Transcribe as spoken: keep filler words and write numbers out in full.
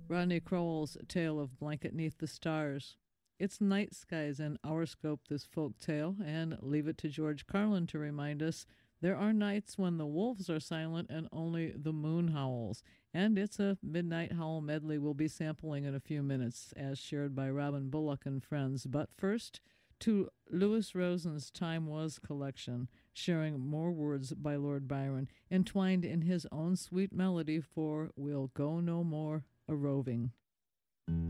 Rodney Crowell's tale of Blanket Neath the Stars. It's night skies in our scope, this folk tale, and leave it to George Carlin to remind us there are nights when the wolves are silent and only the moon howls. And it's a midnight howl medley we'll be sampling in a few minutes, as shared by Robin Bullock and friends. But first, to Louis Rosen's Time Was collection, sharing more words by Lord Byron, entwined in his own sweet melody for We'll Go No More a Roving.